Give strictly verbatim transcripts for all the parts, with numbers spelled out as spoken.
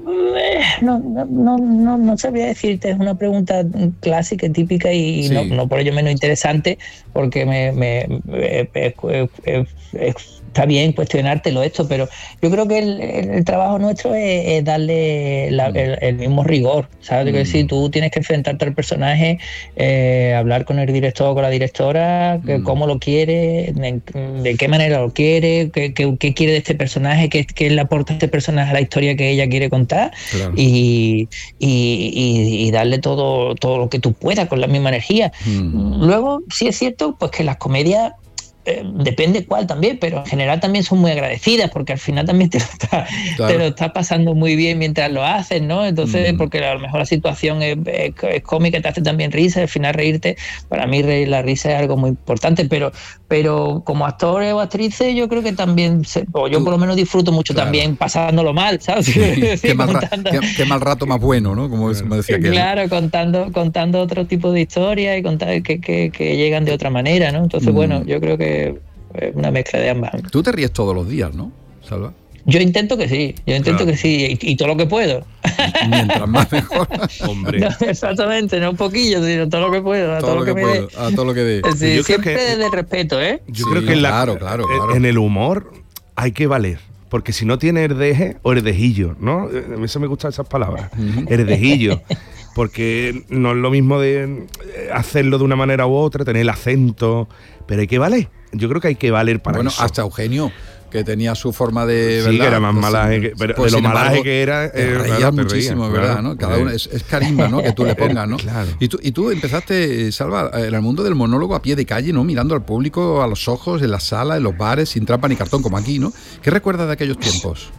eh, no, no, no, no sabría decirte, es una pregunta clásica y típica y sí. no, no por ello menos interesante, porque me, me, me, me, me, me, me está bien cuestionártelo esto, pero yo creo que el, el, el trabajo nuestro es, es darle la, el, el mismo rigor, ¿sabes? Mm. Que si tú tienes que enfrentarte al personaje, eh, hablar con el director o con la directora, que, mm. cómo lo quiere, de, de qué manera lo quiere, qué, qué, qué quiere de este personaje, qué, qué le aporta este personaje a la historia que ella quiere contar, claro. y, y, y, y darle todo, todo lo que tú puedas con la misma energía. Mm. Luego, sí es cierto, pues que las comedias, Eh, depende cuál también, pero en general también son muy agradecidas, porque al final también te lo está, claro. te lo está pasando muy bien mientras lo haces, ¿no? Entonces, mm. porque a lo mejor la situación es, es, es cómica, te hace también risa, al final reírte, para mí reír, la risa es algo muy importante, pero, pero como actores o actrices yo creo que también, se, o yo por lo menos disfruto mucho claro. también pasándolo mal, ¿sabes? Sí, qué, mal ra- qué, qué mal rato más bueno, ¿no? Como me decía aquel. Claro, contando, contando otro tipo de historias y contar que, que, que llegan de otra manera, ¿no? Entonces, mm. bueno, yo creo que una mezcla de ambas. Tú te ríes todos los días, ¿no, Salva? Yo intento que sí, yo intento claro. que sí, y, y todo lo que puedo. Mientras más mejor. Hombre. No, exactamente, no un poquillo, sino todo lo que puedo, a todo, todo lo que, que me dé. A todo lo que dé. Sí, yo siempre que, desde el respeto, ¿eh? Yo sí, creo que en, la, claro, claro, claro. en el humor hay que valer. Porque si no tiene herdeje o herdejillo, ¿no? A mí se me gustan esas palabras. Uh-huh. Herdejillo. Porque no es lo mismo de hacerlo de una manera u otra, tener el acento, pero hay que valer. Yo creo que hay que valer para bueno, eso. Bueno, hasta Eugenio, que tenía su forma de... Sí, ¿verdad? que era más malaje, que, pero pues, de lo embargo, malaje que era... Te reías eh, muchísimo, te reías, ¿verdad? claro, ¿no? Cada uno es, es carisma, ¿no? Que tú le pongas, ¿no? Claro. Y tú, y tú empezaste, Salva, en el mundo del monólogo a pie de calle, ¿no? Mirando al público a los ojos, en la sala, en los bares, sin trampa ni cartón, como aquí, ¿no? ¿Qué recuerdas de aquellos tiempos?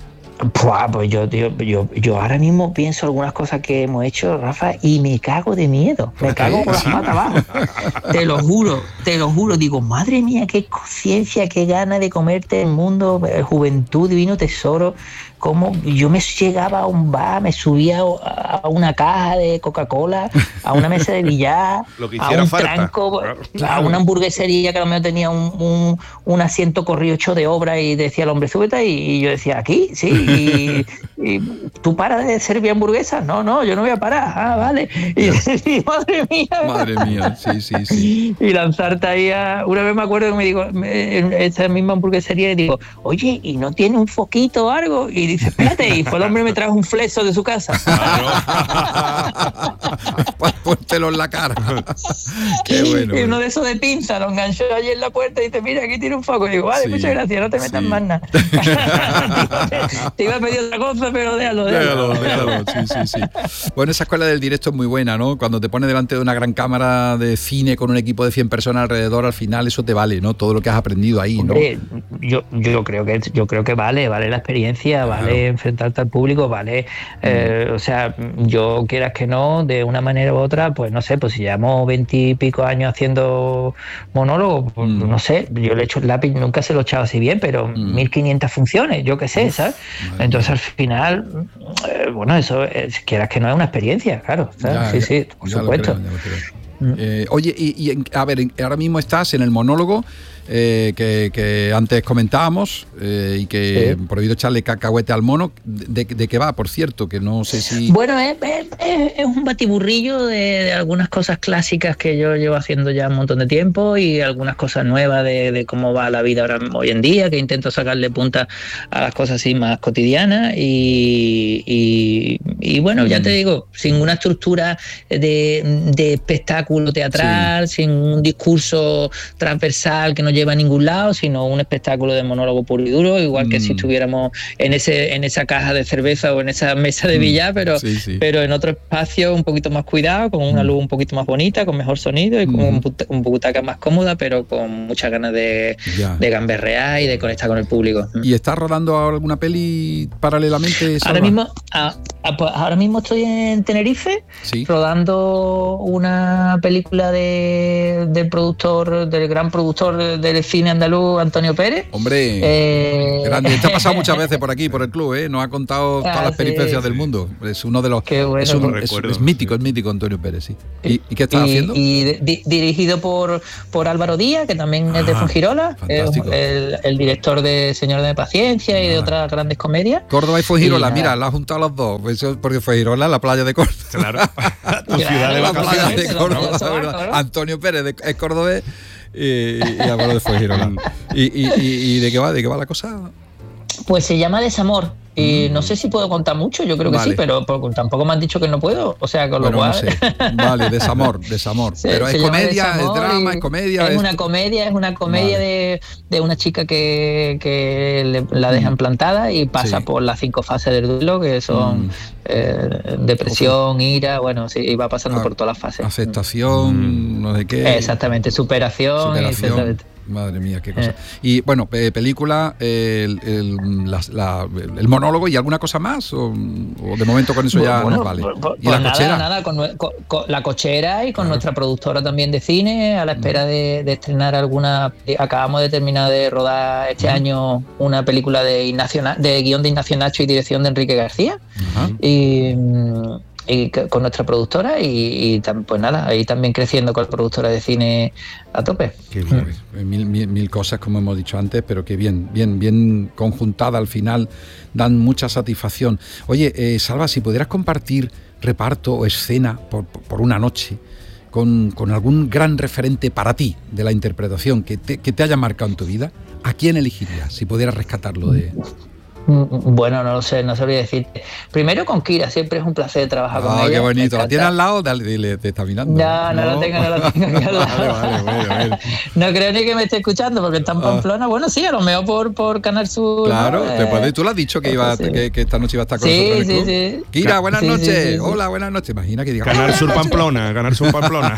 Pues yo, yo, yo, yo ahora mismo pienso algunas cosas que hemos hecho, Rafa, y me cago de miedo. Me cago con las patas abajo. Te lo juro, te lo juro. Digo, madre mía, qué conciencia, qué gana de comerte el mundo, juventud, divino tesoro. Como yo me llegaba a un bar, me subía a una caja de Coca-Cola, a una mesa de billar, a un falta. tranco, claro. a una hamburguesería que a lo mejor tenía un, un, un asiento corrido hecho de obra y decía el hombre, súbete, y yo decía, ¿aquí? Sí, y, y ¿tú paras de servir hamburguesas? No, no, yo no voy a parar. Ah, vale. Y, y madre mía. Madre mía, sí, sí, sí. Y lanzarte ahí a... Una vez me acuerdo que me dijo, en esta misma hamburguesería, y digo, oye, ¿y no tiene un foquito o algo? Y dice, espérate, y fue el hombre me trajo un flexo de su casa. Claro. Para ponértelo en la cara. Qué bueno. Y uno de esos de pinza lo enganchó allí en la puerta y dice, mira, aquí tiene un foco. Y digo, vale, sí, muchas gracias, no te metas sí. más nada. te, te iba a pedir otra cosa, pero déjalo, déjalo. Déjalo, déjalo. Sí, sí, sí. Bueno, esa escuela del directo es muy buena, ¿no? Cuando te pones delante de una gran cámara de cine con un equipo de cien personas alrededor, al final eso te vale, ¿no? Todo lo que has aprendido ahí, ¿no? Hombre, yo, yo creo que yo creo que vale, vale la experiencia, claro. vale enfrentarte al público, vale, eh, mm. o sea, yo quieras que no, de una manera u otra, pues no sé, pues si llevamos veintipico años haciendo monólogo, pues mm. no sé, yo le he hecho el lápiz, nunca se lo he echado así bien, pero mm. mil quinientas funciones, yo qué sé, ¿sabes? Madre Entonces mía. Al final, eh, bueno, eso, eh, quieras que no, es una experiencia, claro, ¿sabes? Ya, sí, ya, sí, por supuesto. Creo, mm. eh, oye, y, y a ver, ahora mismo estás en el monólogo, Eh, que, que antes comentábamos eh, y que sí. prohibido echarle cacahuete al mono. ¿De, de qué va, por cierto? Que no sé si... Bueno, es, es, es un batiburrillo de, de algunas cosas clásicas que yo llevo haciendo ya un montón de tiempo y algunas cosas nuevas de, de cómo va la vida ahora hoy en día, que intento sacarle punta a las cosas así más cotidianas y, y, y bueno, ya te digo, sin una estructura de, de espectáculo teatral, sí. sin un discurso transversal que no lleva a ningún lado, sino un espectáculo de monólogo puro y duro, igual mm. que si estuviéramos en ese en esa caja de cerveza o en esa mesa de billar, pero, sí, sí. pero en otro espacio un poquito más cuidado, con una mm. luz un poquito más bonita, con mejor sonido y mm. con un, un butaca más cómoda, pero con muchas ganas de, de gamberrear y de conectar con el público. ¿Y estás rodando alguna peli paralelamente, Salva? Ahora mismo, a, a, pues ahora mismo estoy en Tenerife, ¿sí? rodando una película de, del productor, del gran productor de del cine andaluz Antonio Pérez. Hombre, eh... grande. Te ha pasado muchas veces por aquí, por el club, ¿eh? Nos ha contado todas ah, las peripecias sí, del mundo. Es uno de los... Qué bueno. Es, un, es, es mítico, es mítico Antonio Pérez, sí. ¿Y, ¿y qué estás y, haciendo? Y di, dirigido por, por Álvaro Díaz, que también ah, es de Fuengirola, el, el director de Señor de Paciencia ah. y de otras grandes comedias. Córdoba y Fuengirola, y, mira, la ha juntado los dos. pues eso porque Fuengirola, la playa de Córdoba. Claro, tu ciudad de la playa de Córdoba, Claro, ¿verdad? claro. Antonio Pérez de- es cordobés y, y hablo de Fuengirola. ¿Y, y, y, ¿Y de qué va? ¿De qué va la cosa? Pues se llama Desamor. Y Mm. no sé si puedo contar mucho, yo creo que Vale. sí, pero, pero tampoco me han dicho que no puedo. O sea, con Bueno, lo cual. no sé. Vale, desamor, desamor. Se- Pero es se llama comedia, es Desamor drama, y es comedia. Es una comedia, es una comedia Vale. de, de una chica que, que le- la dejan Mm. plantada y pasa Sí. por las cinco fases del duelo, que son Mm. eh, depresión, ira, bueno, sí, y va pasando Ah, por todas las fases. Aceptación, no sé qué. Exactamente, superación, Superación. exactamente. Madre mía, qué cosa. Eh. Y bueno, eh, película, eh, el, el, las- la- el monólogo y alguna cosa más, o, o de momento con eso ya Bueno, nos vale. pues- pues ¿Y la nada, cochera? nada, con, nue- con- con la cochera y con Claro. nuestra productora también de cine, a la espera de, de estrenar alguna. Acabamos de terminar de rodar este Ujú. año una película de Ignacio Na- de guión de Ignacio Nacho y dirección de Enrique García. Ajá. Y, mm, y c- con nuestra productora y, y tam- pues nada, ahí también creciendo con la productora de cine a tope. Qué bien. Pues, eh, Mil, mil, mil cosas, como hemos dicho antes, pero que bien, bien, bien conjuntada al final, dan mucha satisfacción. Oye, eh, Salva, si pudieras compartir reparto o escena por, por una noche con, con algún gran referente para ti de la interpretación que te, que te haya marcado en tu vida, ¿a quién elegirías si pudieras rescatarlo de...? Mm, Bueno, no lo sé, no sabría decirte. Primero con Kira, siempre es un placer trabajar con Ah, ella. qué me bonito. ¿La encanta. tienes al lado? Dale, dile, te está mirando. No, no, la tengo, no la tengo aquí al lado. Vale, vale, bueno, bueno. No creo ni que me esté escuchando porque está en Ah. Pamplona. Bueno, sí, a lo mejor por, por Canal Sur. Claro, ¿no? te puedes- Eh, tú lo has dicho que iba sí. que, que esta noche iba a estar con Sí, nosotros en el sí, club. sí. Kira, buenas Sí, sí, noches. sí, sí. Hola, buenas noches. Imagina que diga. Canal Sur Pamplona, Canal Sur Pamplona.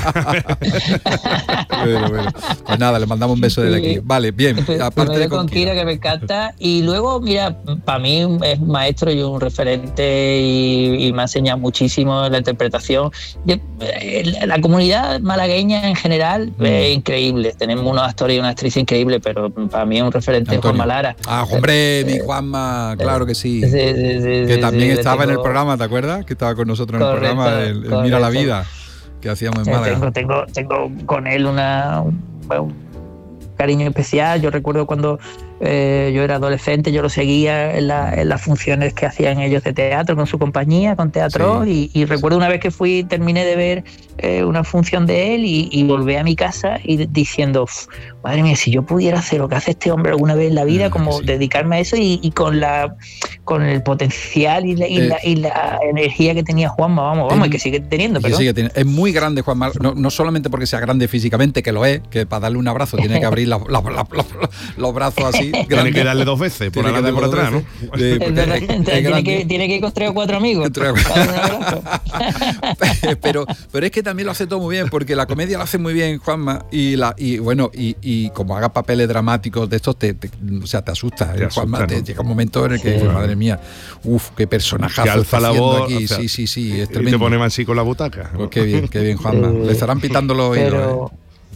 Bueno, bueno. Pues nada, le mandamos un beso desde aquí. Vale, bien. Aparte Primero de con con Kira, Kira. que me encanta. Y luego, mira, para mí es un maestro y un referente y, y me ha enseñado muchísimo la interpretación. Yo, eh, la comunidad malagueña en general Mm. es increíble. Tenemos unos actores y una actriz increíble, pero para mí es un referente Antonio. Juanma Lara. Ah, hombre, mi Juanma, claro que sí. Sí, sí, sí, Que sí, también sí, le estaba en el tengo- programa, ¿te acuerdas? Que estaba con nosotros en el Correcto, programa el, el Mira la correcto. Vida que hacíamos en Eh, Málaga. Tengo, tengo, tengo con él una, un, un cariño especial. Yo recuerdo cuando eh, yo era adolescente, yo lo seguía en, la- en las funciones que hacían ellos de teatro con su compañía, con teatro. Sí. Y, y recuerdo una vez que fui, terminé de ver eh, una función de él y, y volví a mi casa y diciendo, "Uf, madre mía, si yo pudiera hacer lo que hace este hombre alguna vez en la vida, Ah, como sí. dedicarme a eso y, y con la con el potencial y la, y, Eh, la, y la energía que tenía Juanma, vamos, vamos, en- y que sigue teniendo, Y que pero sigue teniendo- es muy grande Juanma, no, no solamente porque sea grande físicamente, que lo es, que para darle un abrazo tiene que abrir la- la- la- la- los brazos así. Tiene grandes. que darle dos veces, por Tiene que adelante y por darle atrás, dos ¿no? veces. Eh, Es porque verdad, es- entonces es tiene, grande. que, tiene que ir con tres o cuatro amigos. Tres o para darle un abrazo. pero, pero es que también lo hace todo muy bien, porque la comedia lo hace muy bien Juanma, y la y bueno, y, y como haga papeles dramáticos de estos, te, te- o sea, te asusta. Te ¿eh? Juanma, asusta, te ¿no? llega un momento en el que Sí. dices, madre mía, uff, qué personajazo Que alza está la haciendo voz. aquí. o sea, sí, sí, sí, es y tremendo. te pone más así con la butaca. Pues qué bien, qué bien, Juanma. Eh, Le estarán pitando los oídos. Pero,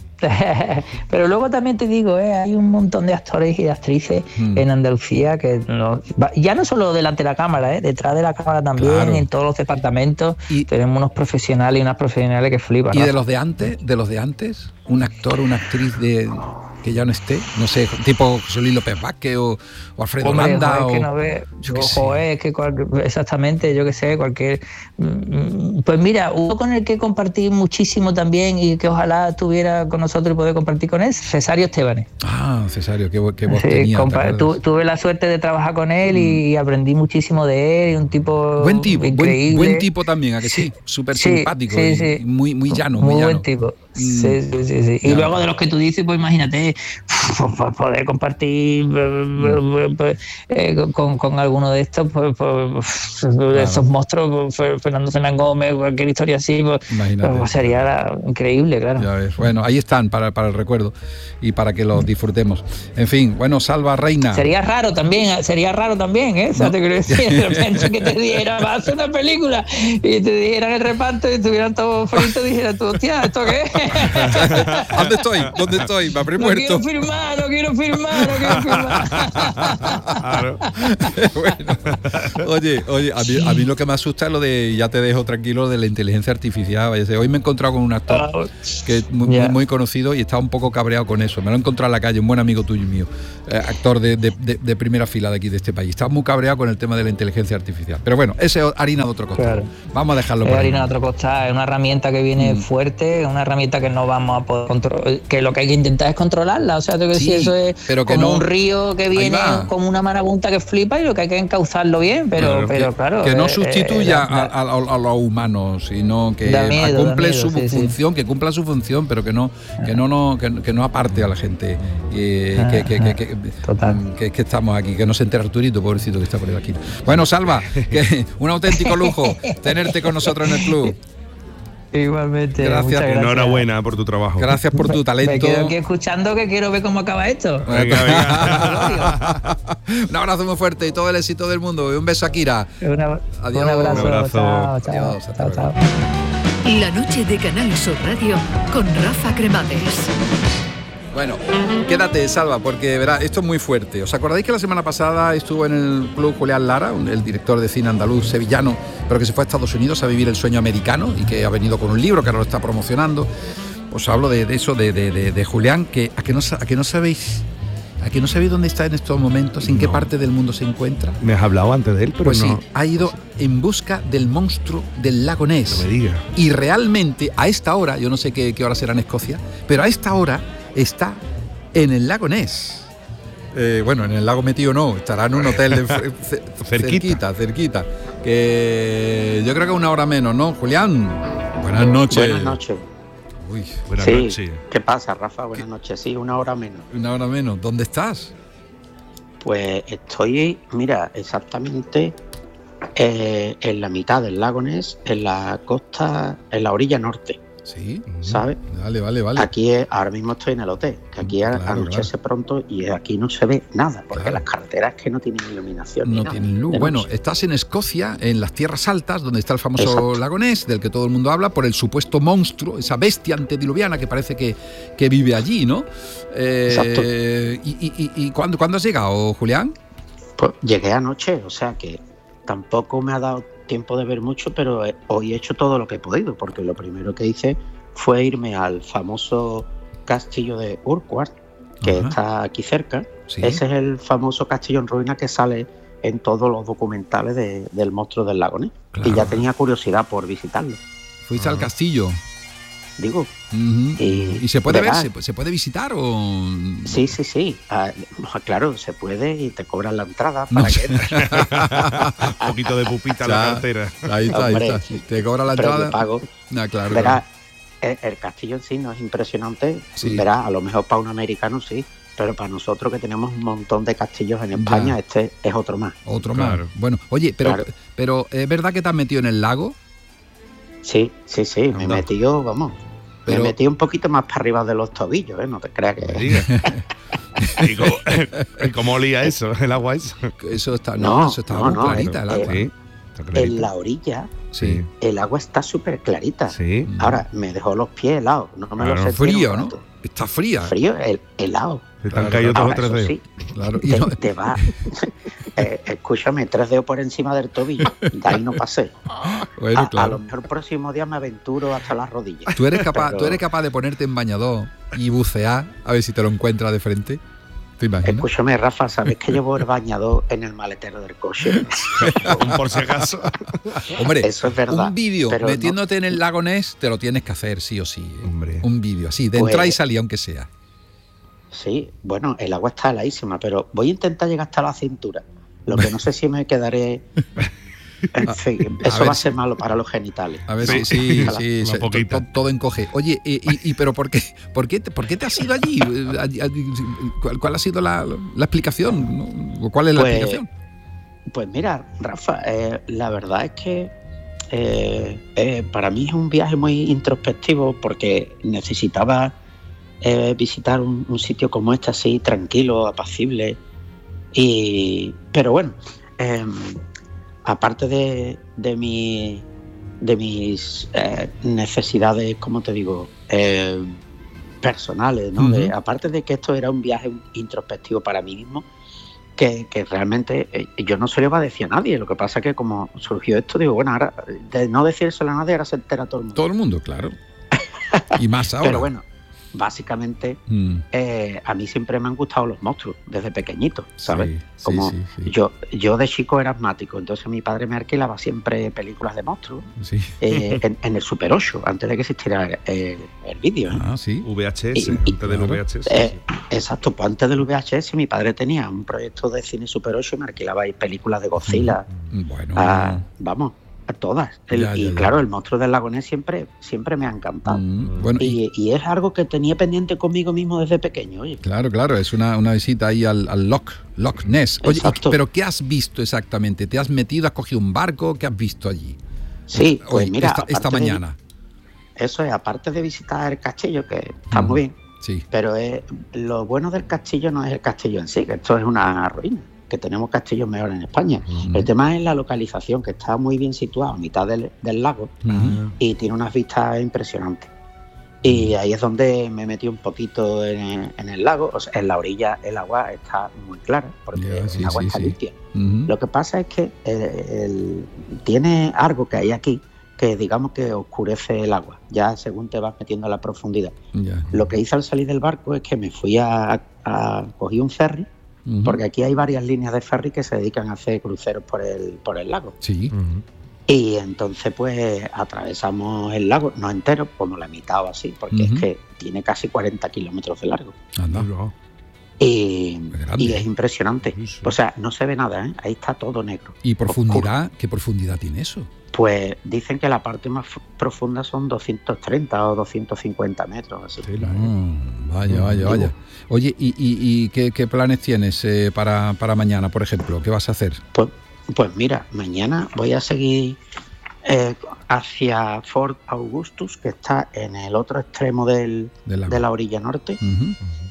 pero luego también te digo, eh, hay un montón de actores y de actrices Mm. en Andalucía que no, ya no solo delante de la cámara, eh, detrás de la cámara también, Claro. en todos los departamentos. Y- tenemos unos profesionales y unas profesionales que flipan. ¿Y de Rafa. los de antes? ¿De los de antes? ¿Un actor, una actriz de que ya no esté? No sé, tipo José Luis López Vázquez o, o Alfredo Hombre, Landa. joder, o, que no ve, yo qué ojo, sé. es que cual- exactamente, yo que sé, cualquier. mm, Pues mira, uno con el que compartí muchísimo también y que ojalá estuviera con nosotros y poder compartir con él, Cesario Estebanes. Ah, Cesario, qué, vo- qué voz Sí, tenía. ¿te compa- acuerdas? tu- tuve la suerte de trabajar con él y aprendí muchísimo de él, y un tipo Buen tipo, buen, increíble. buen tipo también, ¿a que sí? Súper Sí, simpático sí, y, sí. y muy, muy llano, muy muy llano. buen tipo. Mm. Sí, sí, sí, sí. Y Ya. luego de los que tú dices, pues imagínate, pues, poder compartir Mm. pues, eh, con, con alguno de estos, pues, pues, de esos monstruos, pues, Fernando Fernán Gómez, cualquier historia así, pues, Imagínate. pues, sería la- increíble, claro. Ya ves. Bueno, ahí están para, para el recuerdo y para que los disfrutemos. En fin, bueno, Salva Reina. Sería raro también, sería raro también, ¿eh? O sea, No. te quiero decir, de repente que te dijeran, vas a hacer una película y te dijeran el reparto y estuvieran todos fritos y dijeran tú, hostia, ¿esto qué es? ¿Dónde estoy? ¿Dónde estoy? Me habré No muerto. quiero firmar, no quiero firmar, no quiero firmar. Claro. Bueno. Oye, oye, a mí, a mí lo que me asusta es lo de, ya te dejo tranquilo, de la inteligencia artificial. Hoy me he encontrado con un actor que es muy, yeah. muy, muy conocido y está un poco cabreado con eso. Me lo he encontrado en la calle, un buen amigo tuyo y mío, eh, actor de, de, de, de primera fila de aquí de este país. Está muy cabreado con el tema de la inteligencia artificial. Pero bueno, ese es harina de otro costal. Claro. Vamos a dejarlo es por ahí. Harina de otro costal, es una herramienta que viene mm. fuerte, es una herramienta que no vamos a poder controlar, que lo que hay que intentar es controlarla. O sea, tengo que sí, decir, eso es pero que como no, un río que viene como una marabunta que flipa y lo que hay que encauzarlo bien, pero claro, pero, que, claro que no eh, sustituya eh, da, a, a, a los humanos, sino que miedo, cumple miedo, su sí, función, sí. que cumpla su función, pero que no, que no, no que, que no aparte a la gente. Eh, ah, que, que, que, que, total. Que, que estamos aquí, que no se entera Arturito, pobrecito que está por aquí. Bueno, Salva, que un auténtico lujo tenerte con nosotros en el club. Igualmente, gracias. muchas gracias. Enhorabuena por tu trabajo. Gracias por tu talento. Me quedo aquí escuchando que quiero ver cómo acaba esto. Venga, venga. Un abrazo muy fuerte y todo el éxito del mundo. Y un beso a Kira. Una, Adiós. Un abrazo. Un abrazo. Chao, chao, Adiós, chao, chao. La noche de Canal Sur Radio con Rafa Cremades. Bueno, quédate, Salva, porque verá, esto es muy fuerte. ¿Os acordáis que la semana pasada estuvo en el club Julián Lara, el director de cine andaluz sevillano, pero que se fue a Estados Unidos a vivir el sueño americano y que ha venido con un libro que ahora lo está promocionando? Os hablo de, de eso, de, de, de, de Julián, que a que no, a que no sabéis... ¿A que no sabéis dónde está en estos momentos? ¿En no. qué parte del mundo se encuentra? Me has hablado antes de él, pero pues no. Pues sí, ha ido en busca del monstruo del lago Ness. No me digas. Y realmente, a esta hora, yo no sé qué, qué hora será en Escocia, pero a esta hora está en el lago Ness. Eh, bueno, en el lago metido no, estará en un hotel de c- c- cerquita, cerquita. Que yo creo que una hora menos, ¿no, Julián? Buenas noches. Buenas noches. Uy, buenas sí. noches. ¿Qué pasa, Rafa? Buenas noches. Sí, una hora menos. Una hora menos. ¿Dónde estás? Pues estoy, mira, exactamente eh, en la mitad del lago Ness, en la costa, en la orilla norte. Sí, ¿sabes? Vale, vale, vale. Aquí es, ahora mismo estoy en el hotel, que aquí claro, anochece claro. pronto y aquí no se ve nada, porque claro. las carreteras que no tienen iluminación. No ni tienen luz. Bueno, estás en Escocia, en las tierras altas, donde está el famoso Exacto. lago Ness, del que todo el mundo habla, por el supuesto monstruo, esa bestia antediluviana que parece que, que vive allí, ¿no? Eh, Exacto. ¿Y, y, y ¿cuándo, ¿cuándo has llegado, Julián? Pues llegué anoche, o sea que tampoco me ha dado tiempo de ver mucho, pero hoy he hecho todo lo que he podido, porque lo primero que hice fue irme al famoso castillo de Urquhart, que Ajá. está aquí cerca. ¿Sí? Ese es el famoso castillo en ruina que sale en todos los documentales de, del monstruo del lago Ness. Claro. Y ya tenía curiosidad por visitarlo. ¿Fuiste Ajá. al castillo? Digo. Uh-huh. y, ¿Y se puede verás, ver? ¿Se, ¿Se puede visitar o...? Sí, sí, sí. Ah, claro, se puede y te cobran la entrada para no. que... Un poquito de pupita en la cartera. Ahí está, Hombre, ahí está. Te cobran la entrada. Pero pago. Ah, claro, verás, claro. El, el castillo en sí no es impresionante. Sí. Verás, a lo mejor para un americano sí, pero para nosotros que tenemos un montón de castillos en España, ya. este es otro más. Otro claro. más. Bueno, oye, pero, claro. pero ¿es verdad que te has metido en el lago? Sí, sí, sí. Me he metido, vamos... Pero... Me metí un poquito más para arriba de los tobillos, ¿eh? No te creas que... ¿Y cómo, cómo olía eso, el agua eso? Eso está, no, no eso estaba no, muy no, clarita el, el agua. Sí, en la orilla, sí. el agua está súper clarita. Sí. Ahora, me dejó los pies helados. No me claro, lo frío, ¿no? Está fría. Frío, el, helado. Se te han caído dos o tres dedos. Sí, claro. Te, te va... eh, escúchame, tres dedos por encima del tobillo. De ahí no pasé. Bueno, a, claro. a lo mejor el próximo día me aventuro hasta las rodillas. ¿Tú eres capaz, Pero... ¿tú eres capaz de ponerte en bañador y bucear a ver si te lo encuentras de frente? ¿Te imaginas? Escúchame, Rafa, ¿sabes que llevo el bañador en el maletero del coche? Por si acaso. Hombre, eso es verdad. Un vídeo metiéndote no... en el lago Ness te lo tienes que hacer sí o sí. ¿eh? Hombre. Un vídeo así, de pues... entrar y salir aunque sea. Sí, bueno, el agua está heladísima, pero voy a intentar llegar hasta la cintura. Lo que no sé si me quedaré... En fin, eso ver, va a ser malo para los genitales. A ver, sí, sí, sí, sí todo, todo encoge. Oye, y, y, y pero ¿por qué, por qué, por qué te has ido allí? ¿Cuál, cuál ha sido la, la explicación? ¿no? ¿Cuál es la pues, explicación? Pues mira, Rafa, eh, la verdad es que eh, eh, para mí es un viaje muy introspectivo porque necesitaba eh, visitar un, un sitio como este así, tranquilo, apacible. Y, pero bueno, eh, aparte de, de, mi, de mis eh, necesidades, ¿cómo te digo? Eh, personales, ¿no? Uh-huh. De, aparte de que esto era un viaje introspectivo para mí mismo, que, que realmente eh, yo no se lo iba a decir a nadie. Lo que pasa es que como surgió esto, digo, bueno, ahora de no decírselo a nadie, ahora se entera todo el mundo. Todo el mundo, claro. Y más ahora. Pero bueno, básicamente mm. eh, a mí siempre me han gustado los monstruos desde pequeñito, ¿sabes? Sí, como sí, sí, sí. Yo, yo de chico era asmático, entonces mi padre me alquilaba siempre películas de monstruos sí. eh, en, en el Super ocho, antes de que existiera el, el, el vídeo. ¿eh? Ah, sí. V H S, y, antes y, del V H S. Eh, sí. Exacto, pues antes del V H S mi padre tenía un proyecto de cine Super ocho y me alquilaba ahí películas de Godzilla. Bueno. A, vamos. A todas. El, ya, ya, y claro, ya. El monstruo del lago Ness siempre, siempre me ha encantado. Mm, bueno, y, y es algo que tenía pendiente conmigo mismo desde pequeño. Oye. Claro, claro, es una, una visita ahí al, al Loch, Loch Ness. Oye, y, ¿pero qué has visto exactamente? ¿Te has metido, has cogido un barco? ¿Qué has visto allí? Sí, pues Hoy, mira. Esta, esta mañana. De, eso es, aparte de visitar el castillo, que está mm, muy bien. Sí. Pero es, lo bueno del castillo no es el castillo en sí, que esto es una ruina. Que tenemos castillos mejores en España. Uh-huh. El tema es la localización, que está muy bien situado a mitad del, del lago uh-huh. y tiene unas vistas impresionantes. Y ahí es donde me metí un poquito en, en el lago. O sea, en la orilla el agua está muy clara, porque yeah, sí, el agua sí, está sí. limpia. Uh-huh. Lo que pasa es que el, el, tiene algo que hay aquí que digamos que oscurece el agua, ya según te vas metiendo a la profundidad. Yeah. Lo que hice al salir del barco es que me fui a, a cogí un ferry, Uh-huh. porque aquí hay varias líneas de ferry que se dedican a hacer cruceros por el por el lago. Sí. Uh-huh. Y entonces pues atravesamos el lago, no entero, como la mitad o así, porque uh-huh. es que tiene casi cuarenta kilómetros de largo. Anda. Y, y es impresionante. Sí, sí. O sea, no se ve nada, ¿eh? Ahí está todo negro. ¿Y profundidad? ¿Qué profundidad tiene eso? Pues dicen que la parte más f- profunda son doscientos treinta o doscientos cincuenta metros. Así. Sí, oh, vaya, vaya, vaya. Oye, ¿y, y, y qué, qué planes tienes eh, para, para mañana, por ejemplo? ¿Qué vas a hacer? Pues, pues mira, mañana voy a seguir eh, hacia Fort Augustus, que está en el otro extremo del, de, la... de la orilla norte. Uh-huh.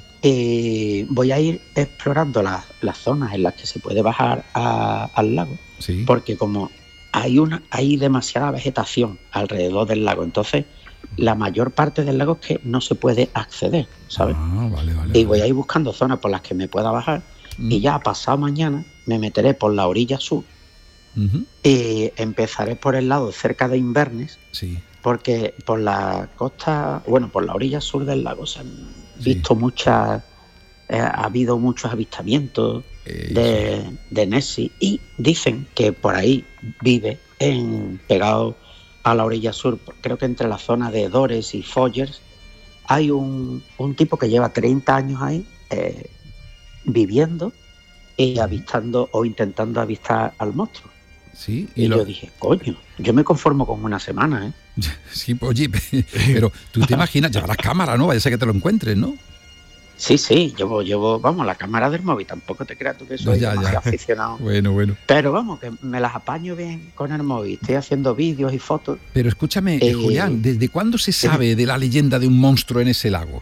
Y voy a ir explorando las, las zonas en las que se puede bajar a, al lago. Sí. Porque como hay una hay demasiada vegetación alrededor del lago, entonces la mayor parte del lago es que no se puede acceder, ¿sabes? Ah, vale, vale, y voy a ir buscando zonas por las que me pueda bajar mm. y ya pasado mañana me meteré por la orilla sur uh-huh. y empezaré por el lado cerca de Inverness, sí. porque por la costa, bueno, por la orilla sur del lago se han visto sí. muchas, eh, ha habido muchos avistamientos eh, de, sí. de Nessie, y dicen que por ahí vive en pegado a la orilla sur, creo que entre la zona de Dores y Foyers, hay un, un tipo que lleva treinta años ahí eh, viviendo y avistando o intentando avistar al monstruo. Sí, y, y lo... yo dije, coño, yo me conformo con una semana, ¿eh? Sí, oye, pero tú te imaginas, llevarás cámara, ¿no? Vaya a ser que te lo encuentres, ¿no? Sí, sí, llevo, llevo, vamos, la cámara del móvil, tampoco te creas tú que soy no, ya, ya. aficionado. Bueno, bueno. Pero vamos, que me las apaño bien con el móvil, estoy haciendo vídeos y fotos. Pero escúchame, eh, Julián, ¿desde cuándo se sabe eh, de la leyenda de un monstruo en ese lago?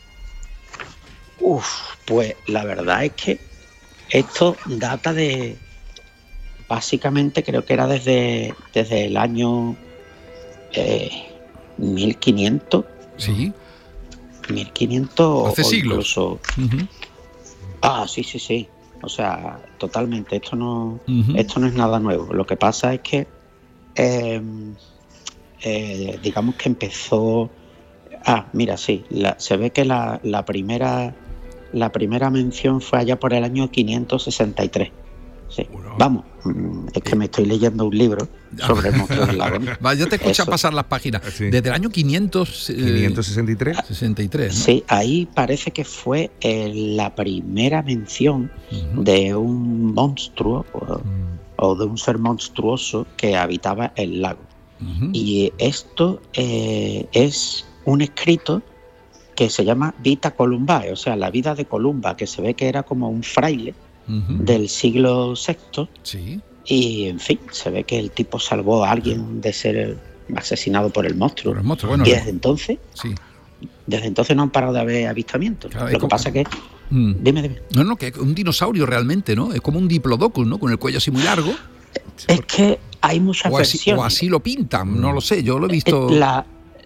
Uf, pues la verdad es que esto data de, básicamente creo que era desde, desde el año eh, mil quinientos. Sí. mil quinientos hace o siglos. Incluso... Uh-huh. Ah, sí, sí, sí. O sea, totalmente. Esto no, uh-huh. esto no es nada nuevo. Lo que pasa es que, eh, eh, digamos que empezó. Ah, mira, sí. La, se ve que la, la primera, la primera mención fue allá por el año quinientos sesenta y tres. Sí. Bueno. Vamos, es que me estoy leyendo un libro sobre el monstruo del lago. Va, yo te escucho pasar las páginas. Sí. Desde el año quinientos, eh, quinientos sesenta y tres. sesenta y tres, ¿no? Sí, ahí parece que fue eh, la primera mención uh-huh. de un monstruo o, uh-huh. o de un ser monstruoso que habitaba el lago. Uh-huh. Y esto eh, es un escrito que se llama Vita Columbae, o sea, la vida de Columba, que se ve que era como un fraile Uh-huh. del siglo sexto, sí. y en fin, se ve que el tipo salvó a alguien de ser asesinado por el monstruo, por el monstruo. Bueno, y desde entonces sí. desde entonces no han parado de haber avistamientos. Claro, lo que como... pasa que mm. dime, dime. No, no, que es un dinosaurio realmente, ¿no? Es como un diplodocus, ¿no? Con el cuello así muy largo. Es que hay muchas o así, versiones. o así lo pintan, no lo sé, yo lo he visto. La,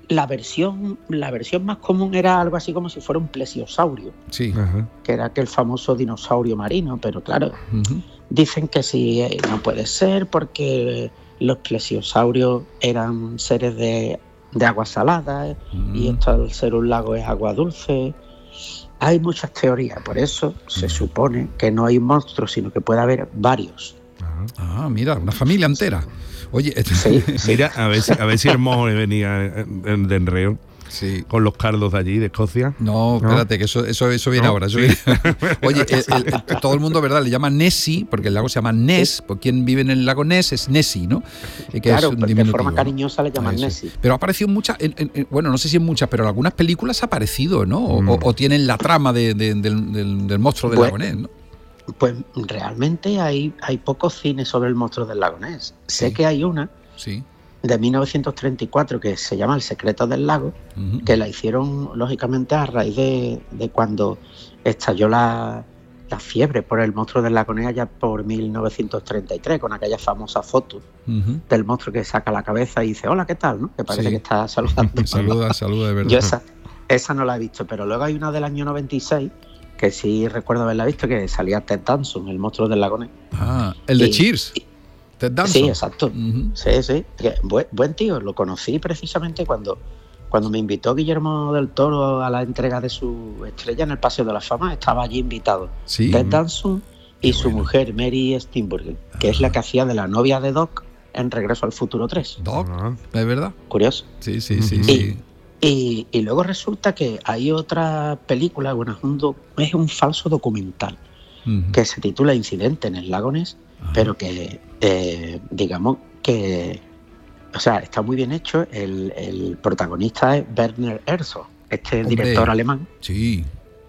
la versión, la versión más común era algo así como si fuera un plesiosaurio, Sí. Ajá. que era aquel famoso dinosaurio marino, pero claro, Ujú. dicen que sí, eh, no puede ser porque los plesiosaurios eran seres de, de agua salada, eh, y Mm. esto al ser un lago es agua dulce. Hay muchas teorías, por eso se supone que no hay un monstruo, sino que puede haber varios. Ajá. Ah, mira, una familia entera. Oye, este- Sí, sí. Mira, a ver si, a ver si el mojo le venía en- en- de enreo sí. con los cardos de allí, de Escocia. No, espérate, que eso, eso, eso viene No, ahora. Eso sí. viene- Oye, el- el- el- todo el mundo, ¿verdad? Le llama Nessie, porque el lago se llama Ness. Por quien vive en el lago Ness es Nessie, ¿no? Eh, Que Claro, es un de diminutivo, forma ¿no? cariñosa le llaman Eso. Nessie. Pero ha aparecido en muchas, en- en- en- bueno, no sé si en muchas, pero en algunas películas ha aparecido, ¿no? O, Mm. o- o tienen la trama de- de- del, del- del monstruo del Bueno, lago Ness, ¿no? Pues realmente hay, hay pocos cines sobre el monstruo del lago Ness. Sé Sí. que hay una Sí. de mil novecientos treinta y cuatro que se llama El secreto del lago, Ujú. que la hicieron lógicamente a raíz de, de cuando estalló la, la fiebre por el monstruo del lago Ness allá por mil novecientos treinta y tres, con aquella famosa foto Ujú. del monstruo que saca la cabeza y dice hola, ¿qué tal? ¿no? Que parece Sí. que está saludando. Saluda, saluda, de verdad. Yo esa, esa no la he visto, pero luego hay una del año noventa y seis que sí recuerdo haberla visto, que salía Ted Danson, el monstruo del lago Ness. Ah, el de Y- Cheers. Ted Danson. Sí, exacto. Ujú. Sí, sí. Que buen, buen tío, lo conocí precisamente cuando, cuando me invitó Guillermo del Toro a la entrega de su estrella en el Paseo de la Fama. Estaba allí invitado Sí. Ted Danson y Qué su bueno. mujer Mary Steenburgen, que es la que hacía de la novia de Doc en Regreso al Futuro tres. Doc, Ajá. ¿es verdad? Curioso. Sí, sí, sí, Ujú. sí. Y, y luego resulta que hay otra película, bueno, es un, do- es un falso documental Ujú. que se titula Incidente en el lago Ness, Ajá. pero que eh, digamos que, o sea, está muy bien hecho. El, el protagonista es Werner Herzog, este Hombre. director alemán. Sí.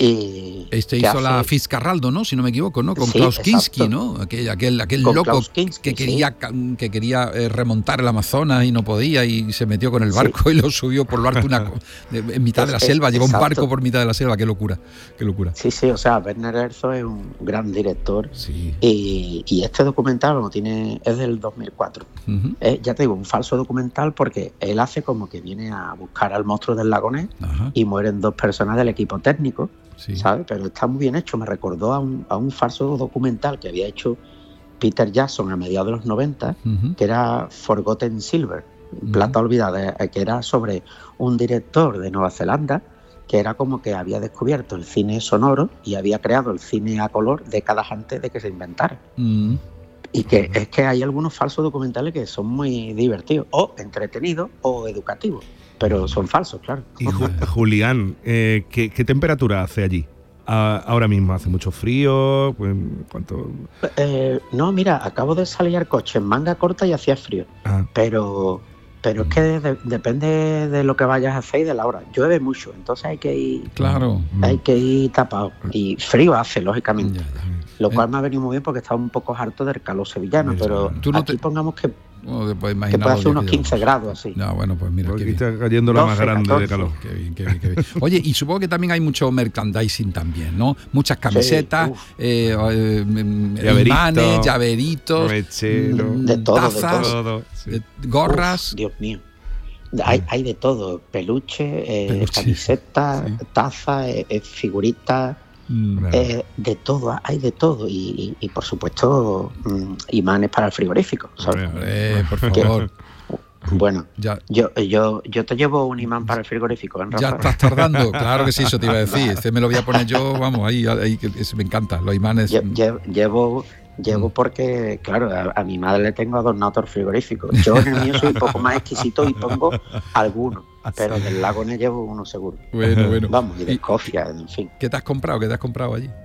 Y Este que hizo la hace- Fitzcarraldo, ¿no? Si no me equivoco, ¿no? Con Sí, Klaus Kinski, exacto. ¿no? Aquel, aquel, aquel Con loco Klaus Kinski, que sí. quería, ca- que quería eh, remontar el Amazonas y no podía y se metió con el Sí. barco y lo subió por lo alto una, co- de- en mitad de la Es- selva, es- llevó un exacto. barco por mitad de la selva, qué locura, qué locura. Sí, sí, o sea, Werner Herzog es un gran director. Sí. Y, y este documental bueno, tiene, es del dos mil cuatro. Ujú. Es, ya te digo, un falso documental porque él hace como que viene a buscar al monstruo del lago Ness Ajá. y mueren dos personas del equipo técnico, Sí. ¿sabes? Pero está muy bien hecho. Me recordó a un, a un falso documental que había hecho Peter Jackson a mediados de los noventa, Ujú. que era Forgotten Silver, Plata Olvidada, eh, que era sobre un director de Nueva Zelanda que era como que había descubierto el cine sonoro y había creado el cine a color décadas antes de que se inventara. Mm. Y que es que hay algunos falsos documentales que son muy divertidos, o entretenidos, o educativos, pero son falsos, claro. Y Ju- Julián, eh, ¿qué, qué temperatura hace allí? A- ahora mismo hace mucho frío. Pues, ¿cuánto? Eh, no, mira, acabo de salir al coche en manga corta y hacía frío, Ah, pero pero es que de- depende de lo que vayas a hacer y de la hora. Llueve mucho, entonces hay que ir, Claro. hay que ir tapado. Y frío hace, lógicamente. Ya, ya. Lo Eh. cual me ha venido muy bien porque estaba un poco harto del calor sevillano, Mira, pero tú no aquí te- pongamos que, Oh, te puedes que imaginar puede los hacer días unos que quince llevamos. grados así. No, bueno, pues mira, aquí qué bien. está cayendo la más doce, grande de catorce. calor. Qué bien, qué bien, qué bien. Oye, y supongo que también hay mucho merchandising también, ¿no? Muchas camisetas, uf. eh, eh, mm, Llaverito, imanes, llaveritos, mechero, mm, De todo, de tazas, todo. Sí. eh, gorras. Uf, Dios mío. Hay, hay de todo, peluche, eh, Peluche, camisetas, sí. tazas, eh, eh, figuritas, Mm, Claro. eh, de todo, hay de todo. Y, y- y, por supuesto, mm, imanes para el frigorífico, ¿sabes? Hombre, hombre, por favor. Bueno, Ya, yo, yo, yo te llevo un imán para el frigorífico, ¿eh, ya Rafa? estás tardando. Claro que sí, eso te iba a decir. Este me lo voy a poner yo, vamos, ahí, ahí que es- me encanta. Los imanes. Lle- lle- Llevo, llevo Mm. porque, claro, a, a mi madre le tengo adornado el frigorífico. Yo en el mío soy un poco más exquisito y pongo algunos, pero del lago Ness llevo uno seguro. Bueno, bueno. Vamos, y de ¿Y Escocia, en fin. ¿Qué te has comprado? ¿Qué te has comprado allí?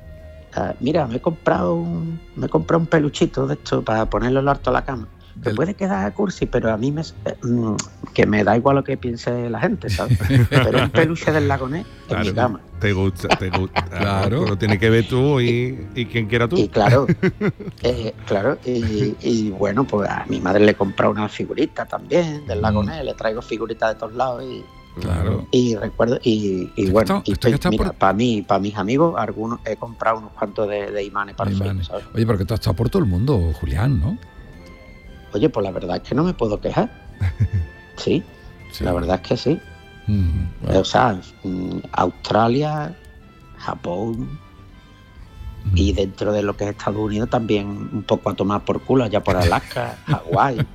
Ah, mira, me he comprado un, me he comprado un peluchito de esto para ponerlo en lo harto a la cama. Que Del- puede quedar cursi, pero a mí me, eh, mm, que me da igual lo que piense la gente, ¿sabes? Pero un peluche del lago Ness en mi Claro, cama. te gusta, te gusta. Claro. Lo tienes que ver tú y, y quien quiera tú. Y claro, eh, claro, y, y bueno, pues a mi madre le he comprado una figurita también del lago Mm. Ness, le traigo figuritas de todos lados y, Claro. y recuerdo, y, y Esto- bueno, y esto que está mira, por- para mí, para mis amigos, algunos he comprado unos cuantos de, de imanes para el frío, Imanes. ¿sabes? Oye, porque tú has estado por todo el mundo, Julián, ¿no? Oye, pues la verdad es que no me puedo quejar. Sí, sí. La verdad es que sí. Mm, bueno. O sea, Australia, Japón mm. y dentro de lo que es Estados Unidos también un poco a tomar por culo, allá por Alaska, Hawái.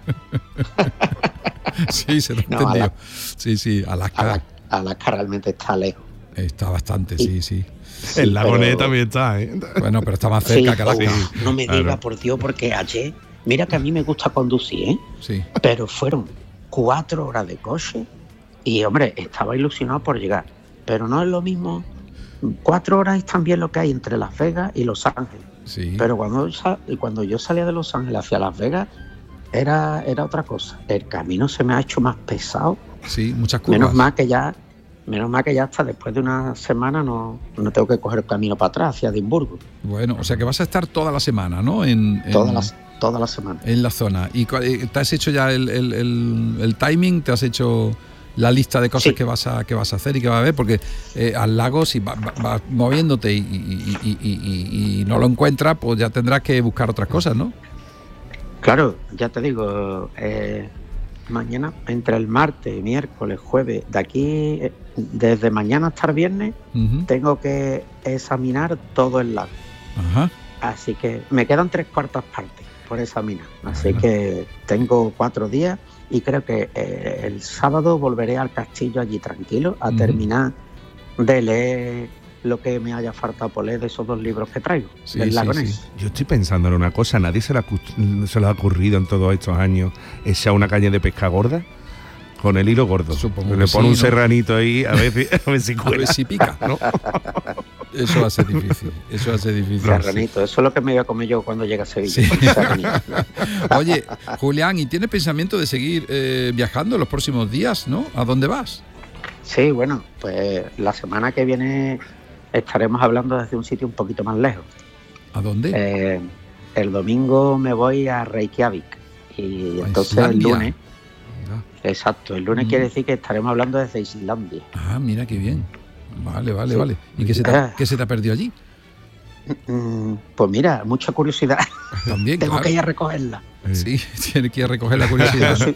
Sí, se lo no, entendió. Alaska, sí, sí, Alaska. Alaska. Alaska realmente está lejos. Está bastante, y, sí, sí. sí el lago Ness también está, ¿eh? Bueno, pero está más cerca sí, que Alaska. Oh, no me diga, claro. Por Dios, porque ayer, mira que a mí me gusta conducir, ¿eh? Sí. Pero fueron cuatro horas de coche y, hombre, estaba ilusionado por llegar. Pero no es lo mismo. Cuatro horas es también lo que hay entre Las Vegas y Los Ángeles. Sí. Pero cuando, cuando yo salía de Los Ángeles hacia Las Vegas, era, era otra cosa. El camino se me ha hecho más pesado. Sí, muchas curvas. Menos mal que ya, menos mal que ya hasta después de una semana no, no tengo que coger el camino para atrás hacia Edimburgo. Bueno, o sea que vas a estar toda la semana, ¿no? En, en toda, la, toda la semana. En la zona. ¿Y te has hecho ya el, el, el, el timing? ¿Te has hecho la lista de cosas sí. que vas a que vas a hacer y que vas a ver? Porque eh, al lago, si vas va, va moviéndote y, y, y, y, y, y no lo encuentras, pues ya tendrás que buscar otras cosas, ¿no? Claro, ya te digo, eh, mañana, entre el martes, miércoles, jueves, de aquí, desde mañana hasta el viernes, uh-huh. tengo que examinar todo el lago. Ajá. Así que me quedan tres cuartas partes por examinar. Así bueno. que tengo cuatro días y creo que eh, el sábado volveré al castillo allí tranquilo a uh-huh. terminar de leer lo que me haya faltado por leer de esos dos libros que traigo, sí, del lago sí, Ness. sí. Yo estoy pensando en una cosa, nadie se le, ha, se le ha ocurrido en todos estos años echar una caña de pesca gorda con el hilo gordo. Supongo le que pone sí, un ¿no? serranito ahí a ver si, a ver si cuela. A ver si pica, ¿no? Eso va a ser difícil, eso va a ser difícil. Serranito, eso es lo que me voy a comer yo cuando llegue a Sevilla. Sí. Oye, Julián, ¿y tienes pensamiento de seguir eh, viajando en los próximos días, no? ¿A dónde vas? Sí, bueno, pues la semana que viene estaremos hablando desde un sitio un poquito más lejos. ¿A dónde? Eh, el domingo me voy a Reykjavik y entonces el lunes, no. exacto, el lunes mm. quiere decir que estaremos hablando desde Islandia. Ah, mira qué bien. Vale, vale, sí. vale. ¿Y qué se, te, qué se te ha perdido allí? Mm, pues mira, mucha curiosidad. También, Tengo claro. que ir a recogerla. Sí, tienes que ir a recoger la curiosidad. soy,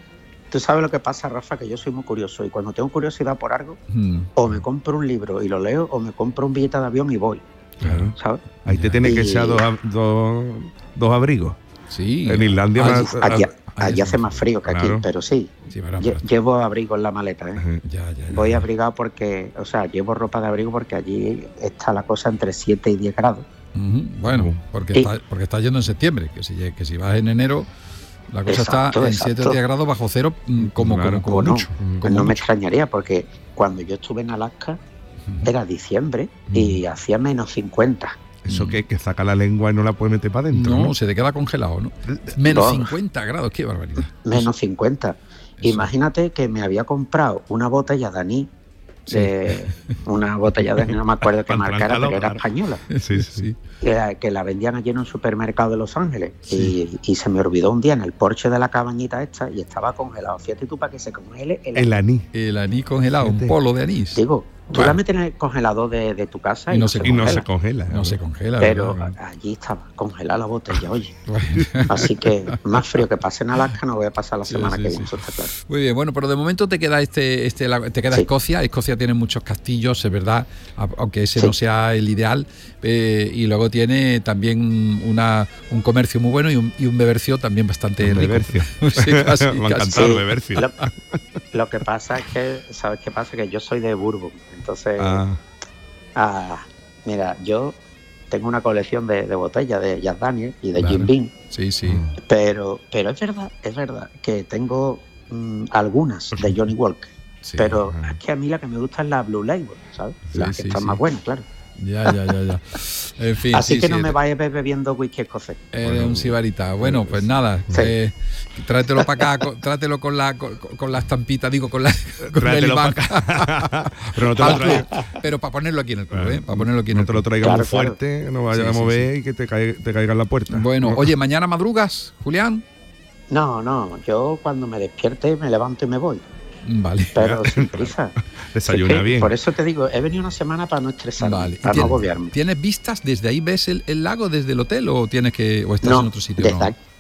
Tú sabes lo que pasa, Rafa, que yo soy muy curioso y cuando tengo curiosidad por algo, mm. o me compro un libro y lo leo, o me compro un billete de avión y voy. Claro. ¿Sabes? Ahí te tienes y... que echar dos, dos, dos abrigos. Sí. En Islandia allí, más, allí, allí hace más frío que claro. aquí, pero sí. sí pero, pero... Llevo abrigo en la maleta, ¿eh? Ya, ya, ya, voy ya. abrigado porque, o sea, llevo ropa de abrigo porque allí está la cosa entre siete y diez grados. Uh-huh. Bueno, porque, y... está, porque está yendo en septiembre, que si, que si vas en enero... La cosa exacto, está en siete o diez grados bajo cero, como, claro, como, como bueno, mucho. Pues como no mucho. me extrañaría, porque cuando yo estuve en Alaska uh-huh. era diciembre uh-huh. y hacía menos cincuenta. ¿Eso qué? ¿Que saca la lengua y no la puede meter para adentro? No, ¿no? Se te queda congelado, ¿no? Menos no. cincuenta grados, qué barbaridad. Menos cincuenta. Eso. Imagínate que me había comprado una botella de anís. Sí. De una botella de no me acuerdo qué marca era, pero era española. Sí, sí. Que, que la vendían allí en un supermercado de Los Ángeles. Sí. Y, y se me olvidó un día en el porche de la cabañita esta y estaba congelado. Fíjate tú para que se congele el, el anís. El anís congelado, Fíjate. Un polo de anís. Digo, tú bueno. la metes en el congelador de, de tu casa y, y, no, no se, se y congela. no se congela. No se congela. Pero ¿verdad? allí estaba congelada la botella, oye. Bueno. Así que más frío que pase en Alaska no voy a pasar la semana sí, sí, que viene, sí. eso está claro. Muy bien, bueno, pero de momento te queda este, este te queda sí. Escocia. Escocia tiene muchos castillos, es verdad, aunque ese sí. no sea el ideal. Eh, y luego tiene también una, un comercio muy bueno y un, y un bebercio también bastante un rico. Bebercio. Sí, casi, me ha encantado el bebercio. Lo, lo que pasa es que, ¿sabes qué pasa? Que yo soy de Bourbon, entonces... Ah. Ah, mira, yo tengo una colección de, de botellas de Jack Daniel y de claro. Jim Beam. Sí, sí. Pero, pero es verdad, es verdad que tengo mmm, algunas de Johnny Walker. Sí, pero ajá. es que a mí la que me gusta es la Blue Label, ¿sabes? Sí, la que sí, está sí. más buena, claro. Ya, ya, ya, ya. En fin, Así sí, que sí, no me te... vayas bebiendo whisky escocés. Eres bueno, un sibarita. Bueno, pues nada, sí. eh, tráetelo para acá, con, trátelo con la con, con la estampita, digo, con la con el imán. Pero no te lo traigas. Pero para ponerlo aquí en el club, ¿eh? Para ponerlo aquí en no el club. No te lo traigas claro, muy fuerte, claro. no vayas sí, a mover sí, sí. y que te, caiga, te caiga en la puerta. Bueno, ¿no? Oye, ¿mañana madrugas, Julián? No, no, yo cuando me despierte me levanto y me voy. Vale. Pero sin prisa. Desayuna es que, bien. Por eso te digo, he venido una semana para no estresarme, vale. para no agobiarme. ¿Tienes vistas? ¿Desde ahí ves el, el lago desde el hotel o tienes que o estás no, en otro sitio? Desde, no, aquí,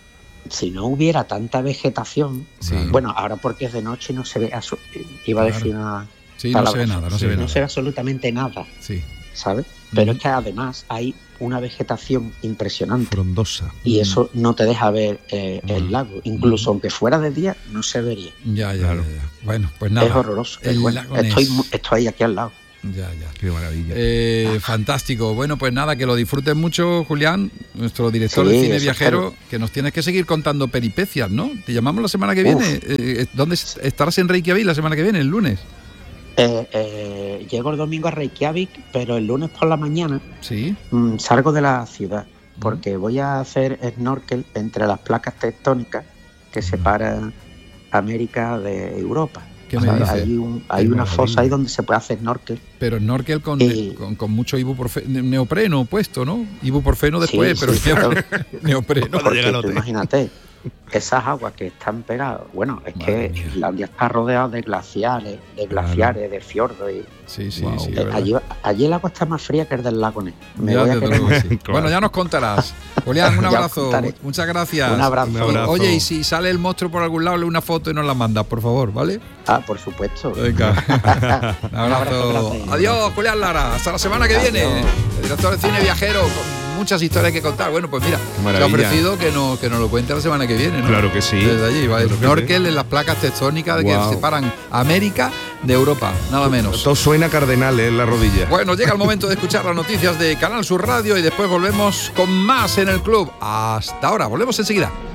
si no hubiera tanta vegetación, Sí. bueno, ahora porque es de noche no se ve, asu- iba a Claro. decir una Sí, no se ve nada, no se ve no nada. se ve absolutamente nada, Sí. ¿sabes? Pero Ujú. es que además hay una vegetación impresionante Frondosa. y eso no te deja ver eh, el Mm. lago. Incluso aunque fuera de día, no se vería. Ya, ya, Claro. ya, ya. Bueno, pues nada. Es horroroso. El es bueno. lago estoy, Ness. mu- estoy aquí al lado. Ya, ya. Qué maravilla. Eh, fantástico. Bueno, pues nada, que lo disfrutes mucho, Julián, nuestro director Sí, de cine eso viajero, espero. que nos tienes que seguir contando peripecias, ¿no? Te llamamos la semana que Uf. viene. Eh, ¿Dónde est- estarás en Reykjavik la semana que viene, el lunes? Eh, eh, llego el domingo a Reykjavik, pero el lunes por la mañana Sí. mm, salgo de la ciudad porque voy a hacer snorkel entre las placas tectónicas que separan América de Europa. ¿Qué O me sea, dices? hay un- hay Qué una maravilla. fosa ahí donde se puede hacer snorkel. Pero snorkel con, Y- con, con mucho ibuprofe- neopreno puesto, ¿no? Ibuprofeno después, Sí, pero sí, claro. neopreno. Cuando Porque llega el tú hotel. imagínate, esas aguas que están pegadas, bueno, es Madre que mía. Islandia está rodeada de glaciares, de Claro. glaciares, de fiordos y Sí, sí, Wow. sí. es eh, verdad. allí, allí el agua está más fría que el del lago Ness. Me Ya, voy a desde quedar luego que sí. Claro. Bueno, ya nos contarás. Julián, un Ya os abrazo. contaré. Muchas gracias. Un abrazo. Un abrazo. Oye, y si sale el monstruo por algún lado, le una foto y nos la mandas, por favor, ¿vale? Ah, por supuesto. Venga. Un Un abrazo abrazo. grande. Adiós, Julián Lara. Hasta la semana que viene. Adiós. El director de cine viajero, con muchas historias que contar. Bueno, pues mira, se ha Maravilla. ofrecido que, no, que nos lo cuente la semana que viene, ¿no? Claro que sí. Desde allí, va. Claro que Snorkel en las placas tectónicas de que Guau. separan América de Europa, nada menos. Todo suena cardenal en la rodilla. Bueno, llega el momento de escuchar las noticias de Canal Sur Radio y después volvemos con más en el club. Hasta ahora, volvemos enseguida.